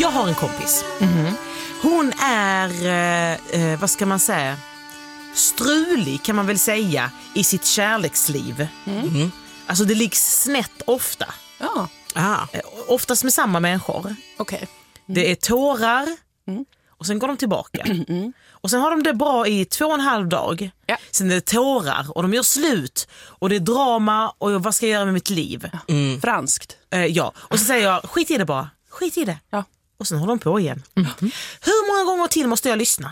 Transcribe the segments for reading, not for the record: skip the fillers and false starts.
Jag har en kompis. Hon är, vad ska man säga, strulig kan man väl säga i sitt kärleksliv. Alltså det ligger snett ofta. Oftast med samma människor. Okej. Det är tårar och sen går de tillbaka. Och sen har de det bra i 2,5 dag. Ja. Sen är det tårar och de gör slut. Och det är drama och vad ska jag göra med mitt liv? Franskt. Ja, och så säger jag, skit i det bara. Skit i det. Ja. Och sen håller de på igen. Hur många gånger till måste jag lyssna?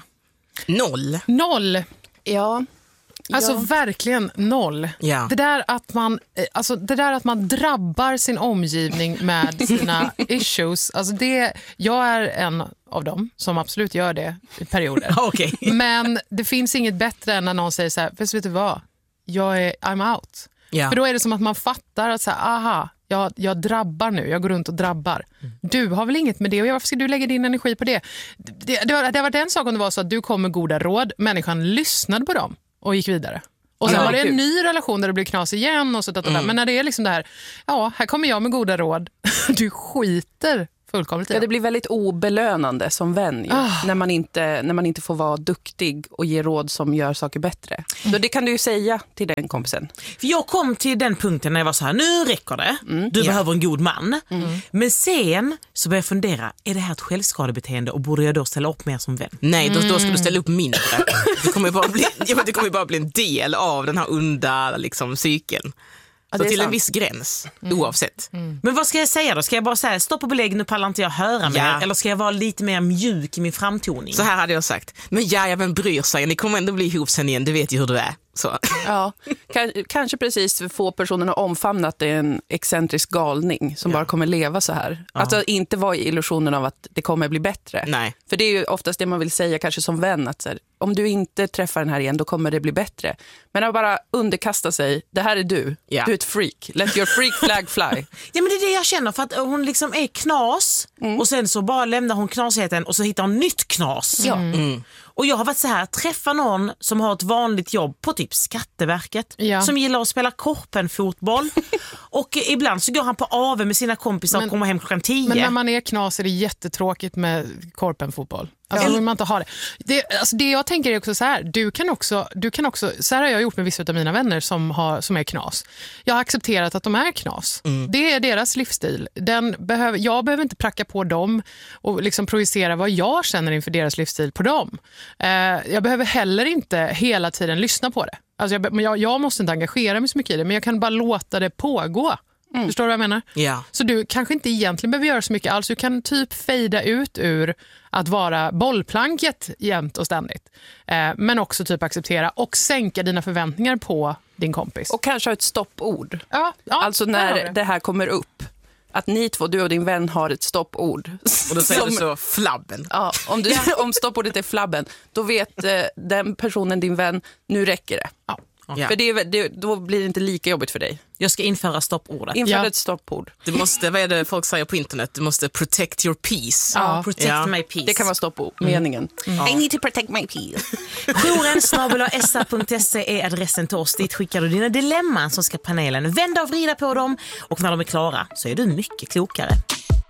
0. Ja. Alltså verkligen 0. Ja. Det där att man drabbar sin omgivning med sina issues. Alltså jag är en av dem som absolut gör det i perioder. Okej. Men det finns inget bättre än när någon säger så här, vet du vad? I'm out. Ja. För då är det som att man fattar att så här, aha, jag drabbar nu, jag går runt och drabbar. Du har väl inget med det och varför ska du lägga din energi på det? Det har varit en sak om det var så att du kom med goda råd, människan lyssnade på dem och gick vidare. Och sen var det en ny relation där det blev knas igen och så där. Men när det är liksom det här, här kommer jag med goda råd, du skiter fullkomligt. Ja, det blir väldigt obelönande som vän ju, när man inte får vara duktig och ge råd som gör saker bättre. Så det kan du ju säga till den kompisen. För jag kom till den punkten när jag var så här, nu räcker det. Du behöver en god man. Men sen så började jag fundera, är det här ett självskadebeteende och borde jag då ställa upp mer som vän? Nej, då ska du ställa upp mindre. Det kommer ju bara bli en del av den här onda liksom, cykeln. Så till en viss gräns, oavsett. Men vad ska jag säga då? Ska jag bara säga, stopp och belägg, nu pallar inte jag höra mer? Eller ska jag vara lite mer mjuk i min framtoning? Så här hade jag sagt. Men vem bryr sig? Ni kommer ändå bli ihop sen igen, du vet ju hur du är. Så. Ja, kanske precis få personerna omfamnat det är en excentrisk galning som bara kommer leva så här. Alltså inte vara i illusionen av att det kommer bli bättre. Nej. För det är ju oftast det man vill säga kanske som vän, att så här, om du inte träffar den här igen då kommer det bli bättre. Men att bara underkasta sig, det här är du. Ja. Du är ett freak. Let your freak flag fly. Ja, men det är det jag känner, för att hon liksom är knas och sen så bara lämnar hon knasigheten och så hittar hon nytt knas. Och jag har varit så här, träffa någon som har ett vanligt jobb på typ Skatteverket, som gillar att spela korpenfotboll och ibland så går han på AV med sina kompisar och kommer hem klockan 10. Men när man är knas är det jättetråkigt med korpenfotboll. Alltså vill man inte ha det. Det jag tänker är också så här, du kan också så här har jag gjort med vissa av mina vänner som är knas. Jag har accepterat att de är knas. Det är deras livsstil. Jag behöver inte pracka på dem och liksom projicera vad jag känner inför deras livsstil på dem. Jag behöver heller inte hela tiden lyssna på det. Alltså jag måste inte engagera mig så mycket i det, men jag kan bara låta det pågå. Förstår du vad jag menar? Ja. Så du kanske inte egentligen behöver göra så mycket alls. Du kan typ fejda ut ur att vara bollplanket jämt och ständigt. Men också typ acceptera och sänka dina förväntningar på din kompis. Och kanske ha ett stoppord. Ja, alltså när det här kommer upp. Att ni två, du och din vän, har ett stoppord. Och då säger du så, flabben. Ja, om stoppordet är flabben, då vet den personen, din vän, nu räcker det. Ja. För då blir det inte lika jobbigt för dig. Jag ska införa stoppordet. Införa ett stoppord. Du måste, vad är det folk säger på internet? Du måste protect your peace. Ja, protect my peace. Det kan vara stoppord, meningen. I need to protect my peace. Jouren@sa.se är adressen till oss. Dit skickar du dina dilemman som ska panelen vända och vrida på dem. Och när de är klara så är du mycket klokare.